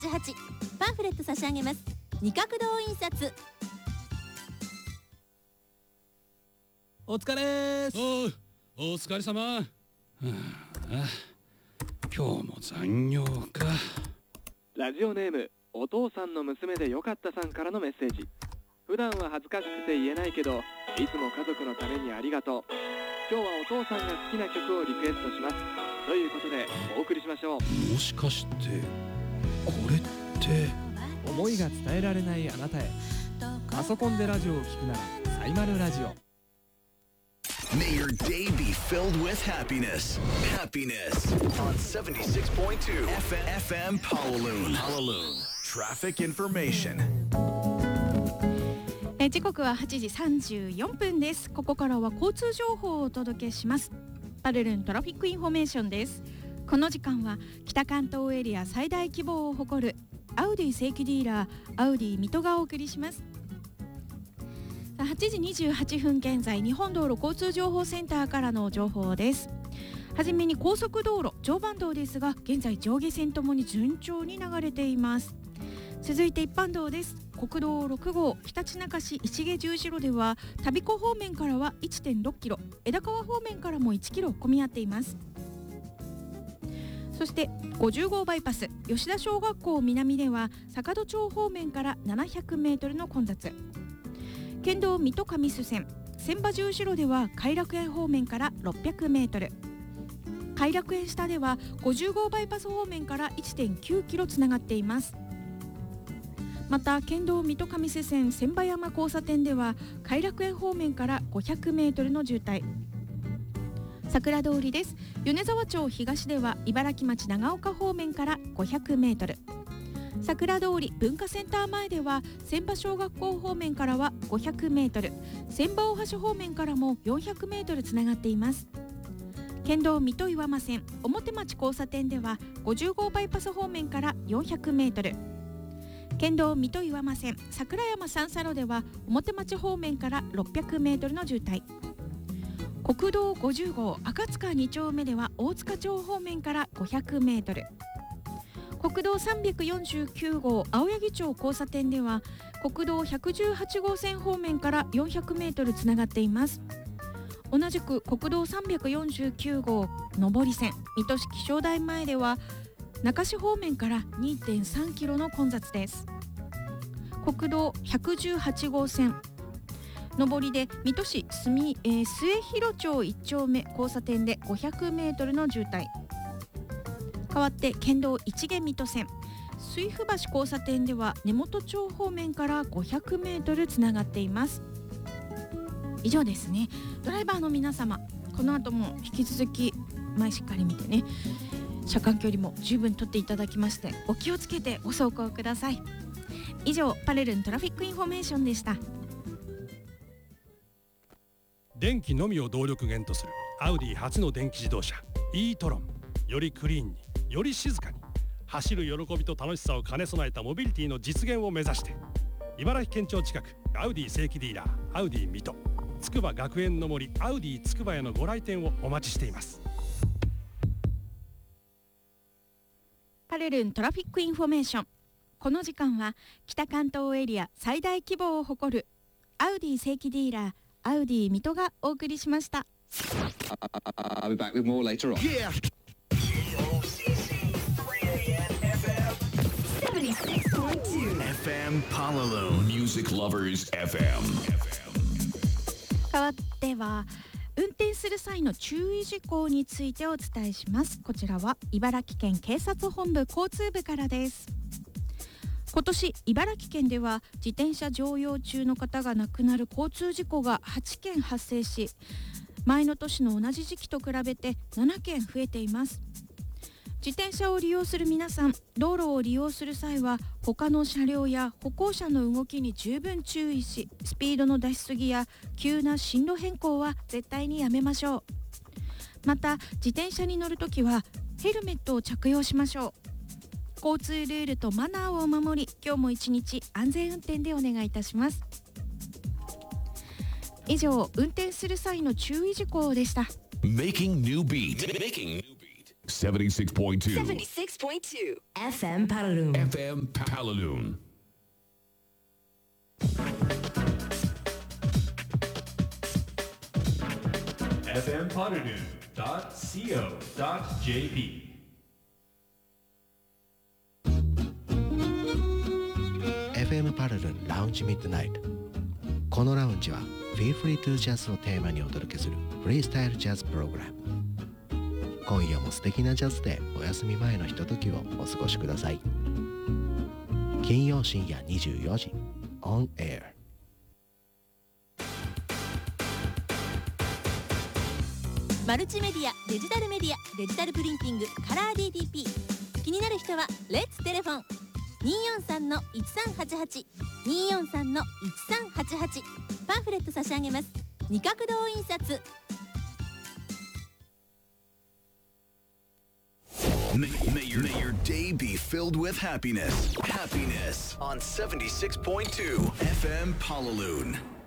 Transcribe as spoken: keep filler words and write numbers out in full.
はちパンフレット差し上げます。二角堂印刷。 お疲れーす。 おう、お疲れ様。はあ、今日も残業か。 ラジオネームお父さんの娘でよかったさんからのメッセージ。普段は恥ずかしくて言えないけど、いつも家族のためにありがとう。今日はお父さんが好きな曲をリクエストしますということでお送りしましょう。 もしかしてこれって思いが伝えられないあなたへ。パソコンでラジオを聞くならサイマルラジオ。 May your day be filled with happiness. Happiness on seventy-six point two F M, F M Powaloon. Powaloon. Traffic information. え時刻ははちじさんじゅうよんぷんです。ここからは交通情報をお届けします。パルルントラフィックインフォメーションです。この時間は北関東エリア最大規模を誇るアウディ正規ディーラーアウディ水戸がお送りします。はちじにじゅうはっぷん現在、日本道路交通情報センターからの情報です。はじめに高速道路常磐道ですが、現在上下線ともに順調に流れています。続いて一般道です。国道ろく号ひたちなか市市毛十字路では田彦方面からは いってんろっキロ、枝川方面からもいちキロ混み合っています。そしてごじゅう号バイパス吉田小学校南では坂戸町方面からななひゃくメートルの混雑。県道水戸上須線千葉十字路では偕楽園方面からろっぴゃくメートル、偕楽園下ではごじゅう号バイパス方面から いってんきゅうキロつながっています。また県道水戸上須線千葉山交差点では偕楽園方面からごひゃくメートルの渋滞。桜通りです。米沢町東では茨城町長岡方面からごひゃくメートル、桜通り文化センター前では千葉小学校方面からはごひゃくメートル、千葉大橋方面からもよんひゃくメートルつながっています。県道水戸岩間線表町交差点ではごじゅう号バイパス方面からよんひゃくメートル、県道水戸岩間線桜山三叉路では表町方面からろっぴゃくメートルの渋滞。国道ごじゅう号赤塚に丁目では大塚町方面からごひゃくメートル、国道さんびゃくよんじゅうきゅう号青柳町交差点では国道ひゃくじゅうはち号線方面からよんひゃくメートルつながっています。同じく国道さんびゃくよんじゅうきゅう号上り線水戸市気象台前では中市方面から にてんさんキロの混雑です。国道ひゃくじゅうはち号線上りで水戸市住、えー、末広町いち丁目交差点でごひゃくメートルの渋滞。代わって県道一毛水戸線水府橋交差点では根本町方面からごひゃくメートルつながっています。以上ですね。ドライバーの皆様、この後も引き続き前しっかり見てね、車間距離も十分とっていただきましてお気をつけてご走行ください。以上パレルントラフィックインフォメーションでした。 電気のみを動力源とするアウディ初の電気自動車 e トロン。よりクリーンにより静かに走る喜びと楽しさを兼ね備えたモビリティの実現を目指して、茨城県庁近くアウディ正規ディーラーアウディ水戸筑波学園の森アウディ筑波へのご来店をお待ちしています。 パレルントラフィックインフォメーション。この時間は北関東エリア最大規模を誇るアウディ正規ディーラーアウディ水戸がお送りしました。 I'll be back with more later on. Yeah. seventy-six point two F M Powaloon. Music Lovers エフエム。 変わっては運転する際の注意事項についてお伝えします。こちらは茨城県警察本部交通部からです。今年茨城県では自転車乗用中の方が亡くなる交通事故がはちけん発生し、前の年の同じ時期と比べてななけん増えています。自転車を利用する皆さん、道路を利用する際は他の車両や歩行者の動きに十分注意し、スピードの出しすぎや急な進路変更は絶対にやめましょう。また自転車に乗るときはヘルメットを着用しましょう。交通ルールとマナーを守り、今日も一日安全運転でお願いいたします。以上、運転する際の注意事項でした。 Making new beat. Making new beat. セブンティシックスポイントツーセブンティシックスポイントツー エフエム Palaluun エフエム Palaluun エフエム パラルーン ドット シーオー ドット ジェーピーエフエム パラルンラウンジミッドナイト。このラウンジは Feel Free to Jazz をテーマにお届けするフリースタイルジャズプログラム。今夜も素敵なジャズでお休み前のひとときをお過ごしください。金曜深夜にじゅうよじ On Air。 マルチメディア、デジタルメディア、デジタルプリンティング、カラー ディーティーピー。 気になる人はレッツテレフォン にーよんさんのいちさんはちはち にーよんさんのいちさんはちはち。 パンフレット差し上げます。二角堂印刷。 May, may, your, may your day be filled with happiness. Happiness on seventy-six point two F M Palaluun.